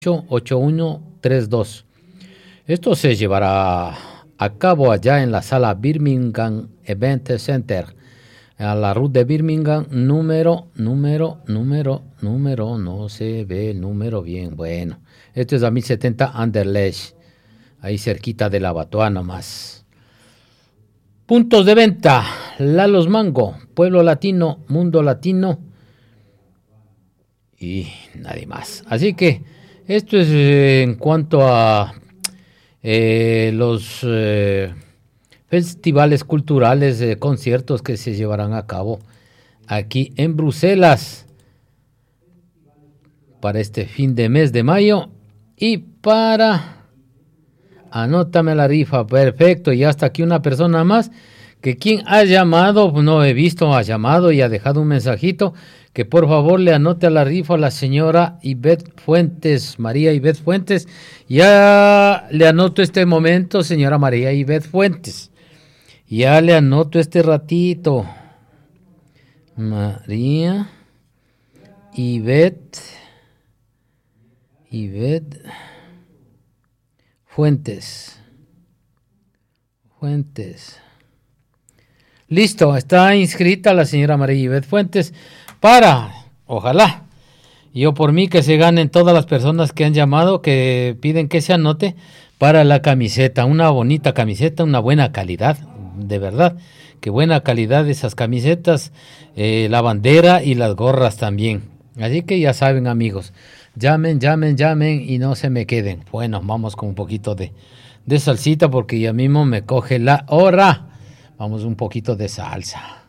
8132. Esto se llevará a cabo allá en la sala Birmingham Event Center, a la ruta de Birmingham, número, no se ve el número bien. Bueno, esto es a 1070 Anderlecht, ahí cerquita de la Batoa nomás. Puntos de venta: Lalos Mango, Pueblo Latino, Mundo Latino y nadie más. Así que esto es en cuanto a los festivales culturales, conciertos que se llevarán a cabo aquí en Bruselas para este fin de mes de mayo. Y para... Anótame la rifa, perfecto. Y hasta aquí una persona más, que quien ha llamado, no he visto, ha llamado y ha dejado un mensajito, que por favor le anote a la rifa a la señora Ivette Fuentes, María Ivette Fuentes. Ya le anoto este momento, señora María Ivette Fuentes. Ya le anoto este ratito. María Ivette Fuentes. Listo, está inscrita la señora María Ivette Fuentes para, ojalá, yo por mí que se ganen todas las personas que han llamado, que piden que se anote para la camiseta, una bonita camiseta, una buena calidad, de verdad, que buena calidad de esas camisetas, la bandera y las gorras también. Así que ya saben, amigos, llamen y no se me queden. Bueno, vamos con un poquito de salsita porque ya mismo me coge la hora. Vamos un poquito de salsa.